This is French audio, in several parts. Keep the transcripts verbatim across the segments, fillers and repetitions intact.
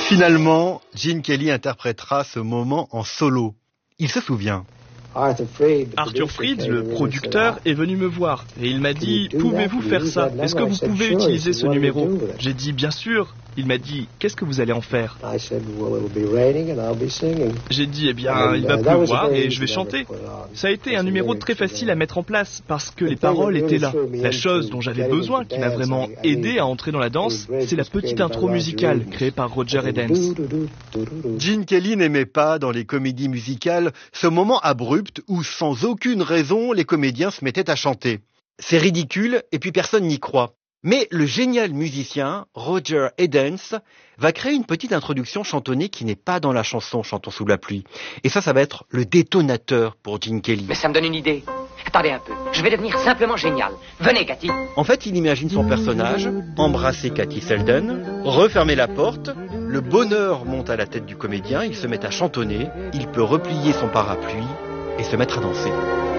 Finalement, Gene Kelly interprétera ce moment en solo. Il se souvient. Arthur Freed, le producteur, est venu me voir et il m'a dit « Pouvez-vous faire ça? Est-ce que vous pouvez utiliser ce numéro ?» J'ai dit « Bien sûr !» Il m'a dit « Qu'est-ce que vous allez en faire ?» J'ai dit « Eh bien, il va pleuvoir et je vais chanter. » Ça a été un numéro très facile à mettre en place parce que les paroles étaient là. La chose dont j'avais besoin, qui m'a vraiment aidé à entrer dans la danse, c'est la petite intro musicale créée par Roger Edens. Gene Kelly n'aimait pas, dans les comédies musicales, ce moment abrupt où, sans aucune raison, les comédiens se mettaient à chanter. C'est ridicule et puis personne n'y croit. Mais le génial musicien Roger Edens va créer une petite introduction chantonnée qui n'est pas dans la chanson Chantons sous la pluie. Et ça, ça va être le détonateur pour Gene Kelly. Mais ça me donne une idée. Attendez un peu, je vais devenir simplement génial. Venez, Cathy. En fait, il imagine son personnage embrasser Cathy Selden, refermer la porte, le bonheur monte à la tête du comédien, il se met à chantonner, il peut replier son parapluie et se mettre à danser.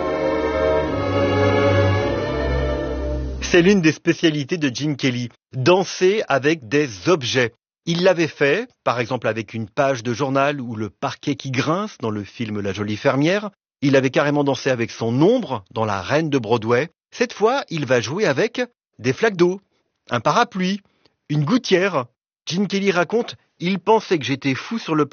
C'est l'une des spécialités de Gene Kelly, danser avec des objets. Il l'avait fait, par exemple avec une page de journal ou le parquet qui grince dans le film La Jolie Fermière. Il avait carrément dansé avec son ombre dans La Reine de Broadway. Cette fois, il va jouer avec des flaques d'eau, un parapluie, une gouttière. Gene Kelly raconte « Il pensait que j'étais fou sur le